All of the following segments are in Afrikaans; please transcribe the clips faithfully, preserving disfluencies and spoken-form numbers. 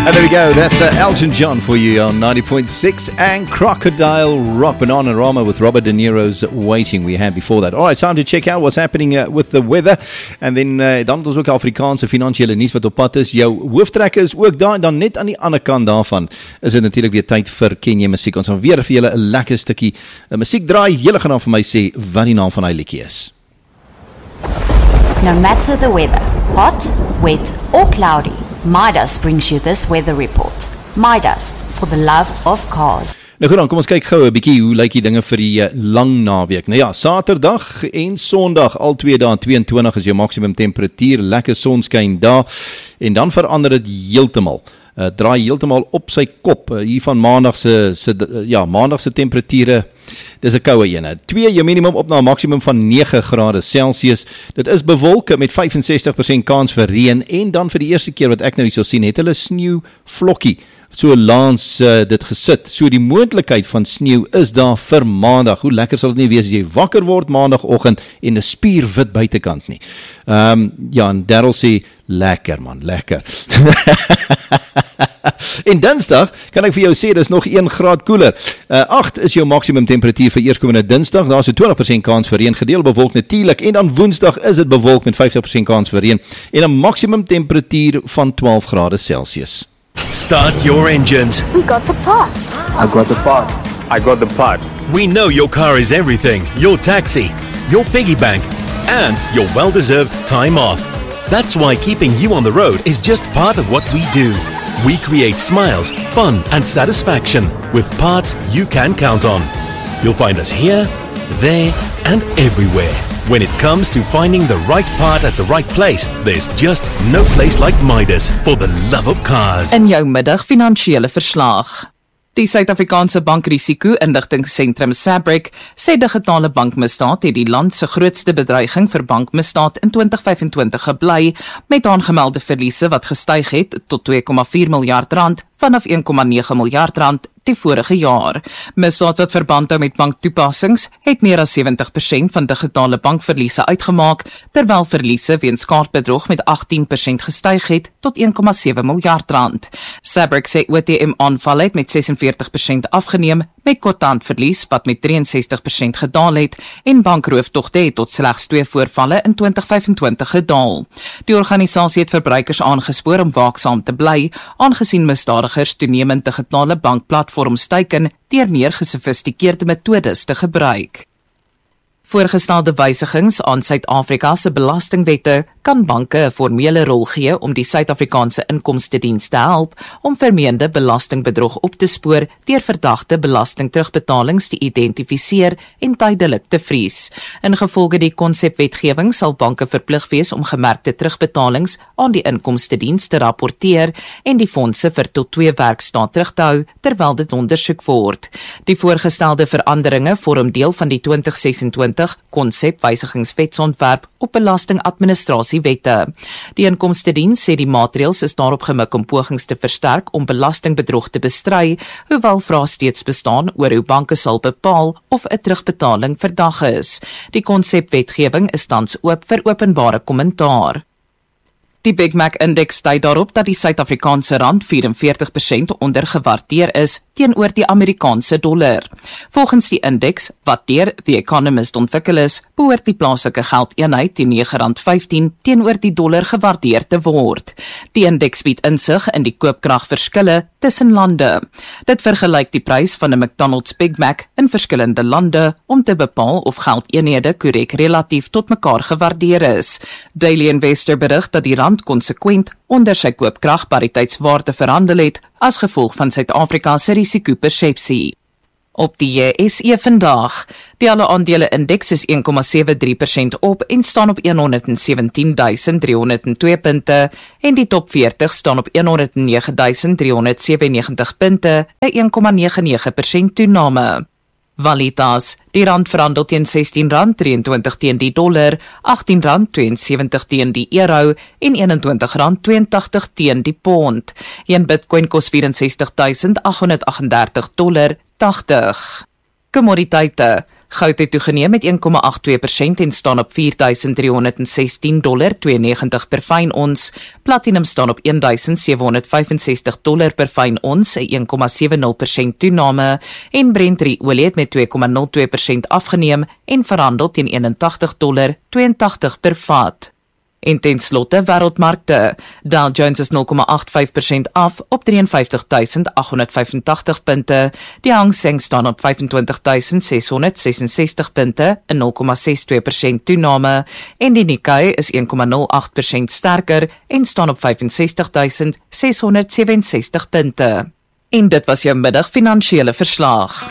And there we go, that's uh, Elton John for you on ninety point six and Crocodile Rock, Bananarama with Robert De Niro's Waiting we had before that. Alright, time to check out what's happening uh, with the weather. And then uh, dan het ons ook Afrikaanse finansiële nuus wat op pad is. Jou hooftrekke is ook daar en dan net aan die ander kant daarvan is dit natuurlik weer tyd vir Ken jy musiek. Ons gaan weer vir julle 'n lekker stukkie uh, musiek draai. Julle gaan dan vir my sê wat die naam van hy liedjie is. No matter the weather, hot, wet or cloudy, Midas brings you this weather report. Midas, for the love of cars. Nou goed dan, kom ons kyk gou 'n bietjie hoe lyk die dinge vir die uh, lang naweek. Nou ja, Saterdag en Sondag, al twee dae twee en twintig is jou maksimum temperatuur, lekker sonskyn daar en dan verander dit heeltemal. Uh, draai heeltemal op sy kop. Uh, hier van maandag se se uh, ja, maandag se temperature, dis 'n koue ene. twee jou minimum op na 'n maksimum van nege grade Celsius. Dit is bewolk met vyf en sestig persent kans vir reën en dan vir die eerste keer wat ek nou hierso sien, het hulle sneeu vlokkie so langs uh, dit gesit. So die moontlikheid van sneeu is daar vir maandag. Hoe lekker sal dit nie wees as jy wakker word maandagoggend en 'n spierwit buitekant nie. Ehm um, ja, en Darryl sê lekker man, lekker. En Dinsdag kan ek vir jou sê dis nog een graad koeler. Uh, agt is jou maksimum temperatuur vir eerskomende Dinsdag. Daar is 'n twintig persent kans vir reën, gedeeld bewolk natuurlik. En dan Woensdag is dit bewolk met vyftig persent kans vir reën en 'n maksimum temperatuur van twaalf grade Celsius. Start your engines. We got the parts. I got the part. I got the part. We know your car is everything. Your taxi, your piggy bank, and your well-deserved time off. That's why keeping you on the road is just part of what we do. We create smiles, fun, and satisfaction with parts you can count on. You'll find us here, there, and everywhere. When it comes to finding the right part at the right place, there's just no place like Midas for the love of cars. In jou middag finansiële verslag. Die Suid-Afrikaanse Bankrisiko-inligtingssentrum SABRIC sê digitale bankmisdaad het die land se grootste bedreiging vir bankmisdaad in twintig vyf en twintig gebly, met aangemelde verliese wat gestyg het tot twee komma vier miljard rand vanaf een komma nege miljard rand die vorige jaar. Misdaad wat verband hou met banktoepassings het meer as sewentig persent van digitale bankverliese uitgemaak, terwyl verliese weens kaartbedrog met agttien persent gestyg het tot een komma sewe miljard rand. SABRIC sê O T M-aanvalle het met ses en veertig persent afgeneem, met kontantverlies wat met drie en sestig persent gedaal het en bankrooftogte het tot slegs twee voorvalle in twintig vyf en twintig gedaal. Die organisasie het verbruikers aangespoor om waaksaam te bly, aangesien misdadigers toenemend digitale bankplatforms teiken deur meer gesofistikeerde metodes te gebruik. Voorgestelde wysigings aan Suid-Afrika se belastingwette kan banke 'n formele rol gee om die Suid-Afrikaanse Inkomstediens te help om vermeende belastingbedrog op te spoor deur verdagte belastingterugbetalings te identifiseer en tydelik te vries. Ingevolge die konsepwetgewing sal banke verplig wees om gemerkte terugbetalings aan die Inkomstediens te rapporteer en die fondse vir tot twee werkdae terug te hou terwyl dit ondersoek word. Die voorgestelde veranderinge vorm deel van die twintig ses en twintig konsepwysigingswetsontwerp op belastingadministrasiewette. Die Inkomstediens sê die maatreëls is daarop gemik om pogings te versterk om belastingbedrog te bestry, hoewel vrae steeds bestaan oor hoe banke sal bepaal of 'n terugbetaling verdag is. Die konsepwetgewing is tans oop vir openbare kommentaar. Die Big Mac-indeks dui daarop dat die Suid-Afrikaanse rand vyf en veertig persent ondergewaardeer is teenoor die Amerikaanse dollar. Volgens die indeks, wat deur The Economist ontwikkel is, behoort die plaaslike geldeenheid teen nege rand vyftien teenoor die dollar gewaardeer te word. Die indeks bied insig in die koopkragverskille tussen lande. Dit vergelyk die prys van 'n McDonald's Big Mac in verskillende lande om te bepaal of geldeenhede korrek relatief tot mekaar gewaardeer is. Daily Investor berig dat die rand konsekwent onder sy koopkragpariteitswaarde verhandel het as gevolg van Suid-Afrika se risikopersepsie. Op die J S E vandag, die alle aandele-indeks is een komma sewe drie persent op en staan op honderdsewenteen duisend driehonderd twee punte en die top veertig staan op honderd nege duisend driehonderd sewennegentig punte, 'n een komma nege nege persent toename. Valutas, die rand verhandel teen sestien rand drieëntwintig teen die dollar, agttien rand tweeënsewentig teen die euro en eenentwintig rand tweeëntagtig teen die pond. Een Bitcoin kos vyf en sestig duisend agt honderd agt en dertig dollar tagtig. Kommoditeite. Goud het toegeneem met een komma agt twee persent en staan op vier duisend driehonderd sestien dollar tweeënnegentig per fyn ons. Platinum staan op een duisend sewehonderd vyfensestig dollar per fyn ons, 'n een komma sewe nul persent toename, en Brent olie het met twee komma nul twee persent afgeneem en verhandel teen eenentagtig dollar tweeëntagtig per vat. En ten slotte wêreldmarkte. Dow Jones is nul komma agt vyf persent af op vyf drie vyf duisend agt honderd vyfentagtig punte. Die Hang Seng staan op vyf twintig duisend ses honderd ses en sestig punte, 'n nul komma ses twee persent toename, en die Nikkei is een komma nul agt persent sterker en staan op vyf sestig duisend ses honderd sewe en sestig punte. En dit was jou middag finansiële verslag.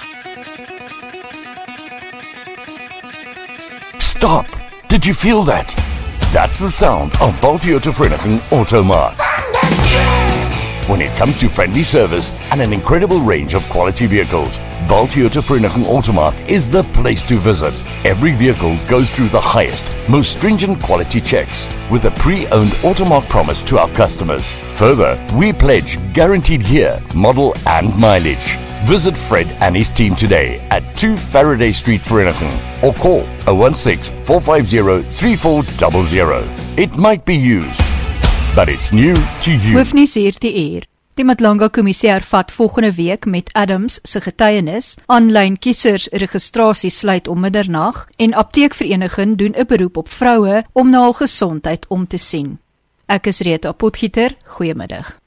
Stop! Did you feel that? That's the sound of Valtioto Vereniging Automark. When it comes to friendly service and an incredible range of quality vehicles, Valtioto Vereniging Automark is the place to visit. Every vehicle goes through the highest, most stringent quality checks with a pre-owned Automark promise to our customers. Further, we pledge guaranteed year, model and mileage. Visit Fred and his team today at two Faraday Street, Vereniging, or call zero one six, four five zero, three four zero zero. It might be used, but it's new to you. Hoofnuus hier die eer. Die Matlanga Kommissie hervat volgende week met Adams se getuienis. Aanlyn kiesersregistrasie sluit om middernag en Apteekvereniging doen 'n beroep op vroue om na hul gesondheid om te sien. Ek is Rita Potgieter. Goeiemiddag.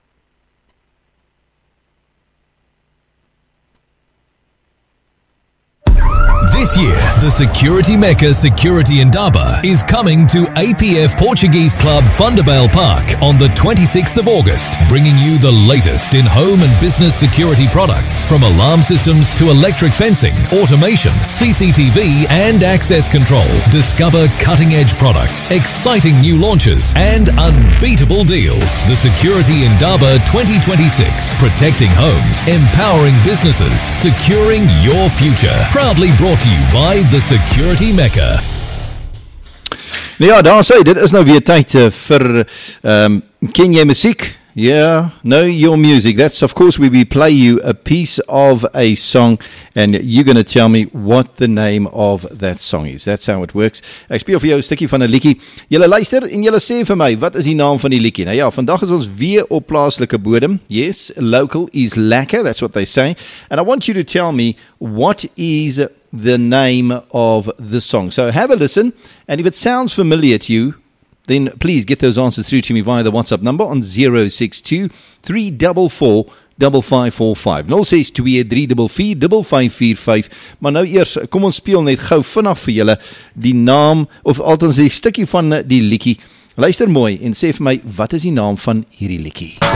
This year, the Security Mecca Security Indaba is coming to A P F Portuguese Club Thunderbale Park on the twenty-sixth of August, bringing you the latest in home and business security products, from alarm systems to electric fencing, automation, C C T V and access control. Discover cutting-edge products, exciting new launches and unbeatable deals. The Security Indaba twenty twenty-six, protecting homes, empowering businesses, securing your future. Proudly brought to you by the Security Mecca. Ja, daar sê, dit is nou weer tyd uh, vir, um, ken jy musiek? Yeah, know your music. That's, of course, where we play you a piece of a song and you're going to tell me what the name of that song is. That's how it works. Ek speel vir jou 'n stukkie van 'n liedjie. Julle luister en julle sê vir my, wat is die naam van die liedjie? Nou ja, vandag is ons weer op plaaslike bodem. Yes, local is lekker, that's what they say. And I want you to tell me, what is the name of the song? So have a listen, and if it sounds familiar to you, then please get those answers through to me via the WhatsApp number on zero six two, three four four, five five four five. zero six twee, drie vier vier, vyf vyf vier vyf. Maar nou eers, kom ons speel net gou vinnig vir julle die naam, of althans die stukkie van die liedjie. Luister mooi en sê vir my, wat is die naam van hierdie liedjie?